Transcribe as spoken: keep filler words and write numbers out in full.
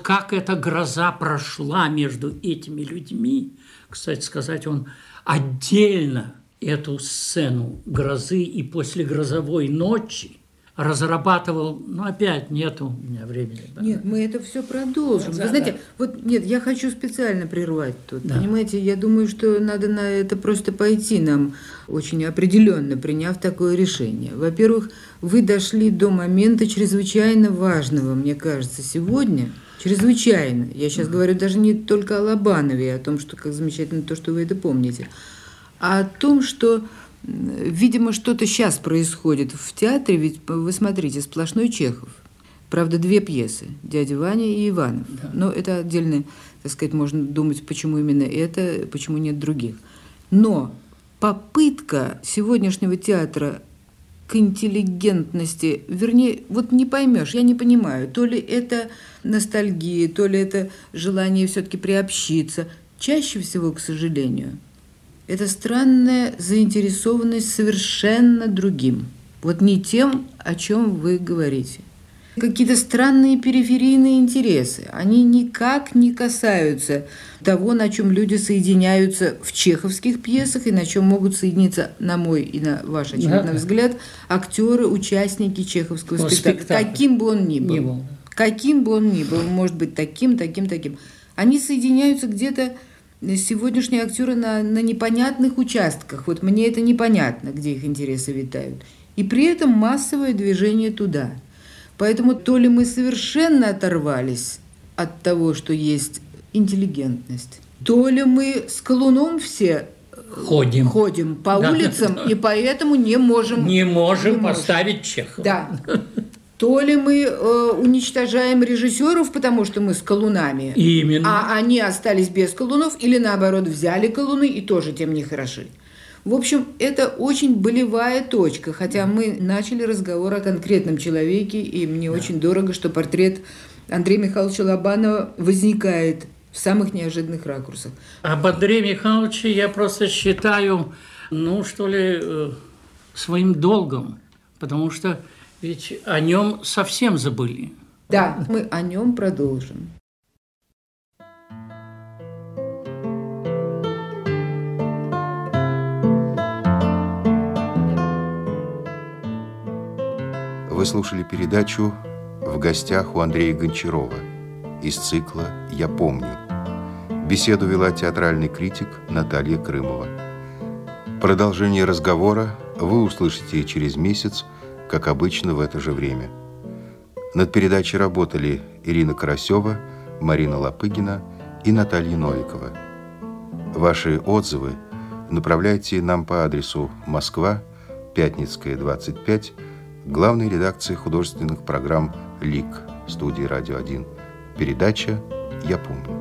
как эта гроза прошла между этими людьми. Кстати сказать, он отдельно эту сцену грозы и послегрозовой ночи разрабатывал, но опять нету у меня времени. Да? Нет, мы это все продолжим. Да, Вы знаете, да. вот нет, я хочу специально прервать тут. Да. Понимаете, я думаю, что надо на это просто пойти нам очень определенно, приняв такое решение. Во-первых, вы дошли до момента чрезвычайно важного, мне кажется, сегодня. Чрезвычайно. Я сейчас говорю даже не только о Лобанове, о том, что как замечательно то, что вы это помните, а о том, что видимо, что-то сейчас происходит в театре, ведь вы смотрите, сплошной Чехов. Правда, две пьесы «Дядя Ваня» и «Иванов». Да. Но это отдельно, так сказать, можно думать, почему именно это, почему нет других. Но попытка сегодняшнего театра к интеллигентности, вернее, вот не поймешь, я не понимаю, то ли это ностальгия, то ли это желание все-таки приобщиться. Чаще всего, к сожалению, это странная заинтересованность совершенно другим. Вот не тем, о чем вы говорите. Какие-то странные периферийные интересы. Они никак не касаются того, на чем люди соединяются в чеховских пьесах и на чем могут соединиться, на мой и на ваш, очевидно, да. взгляд, актеры, участники чеховского ну, спектакля. спектакль. Каким бы он ни был. Не был. Каким бы он ни был. Может быть таким, таким, таким. Они соединяются где-то. Сегодняшние актеры на, на непонятных участках. Вот мне это непонятно, где их интересы витают. И при этом массовое движение туда. Поэтому то ли мы совершенно оторвались от того, что есть интеллигентность, то ли мы с колуном все ходим, ходим по да. улицам и поэтому не можем... Не можем не поставить Чехова. Да. То ли мы э, уничтожаем режиссеров, потому что мы с колунами, Именно. а они остались без колунов, или наоборот взяли колуны и тоже тем не хороши. В общем, это очень болевая точка, хотя мы начали разговор о конкретном человеке, и мне да. очень дорого, что портрет Андрея Михайловича Лобанова возникает в самых неожиданных ракурсах. Об Андрея Михайловиче я просто считаю, ну что ли, э, своим долгом, потому что ведь о нем совсем забыли. Да, мы о нем продолжим. Вы слушали передачу «В гостях у Андрея Гончарова» из цикла «Я помню». Беседу вела театральный критик Наталья Крымова. Продолжение разговора вы услышите через месяц, как обычно в это же время. Над передачей работали Ирина Карасева, Марина Лопыгина и Наталья Новикова. Ваши отзывы направляйте нам по адресу Москва, Пятницкая, двадцать пять, главной редакции художественных программ ЛИК, студии «Радио один». Передача «Я помню».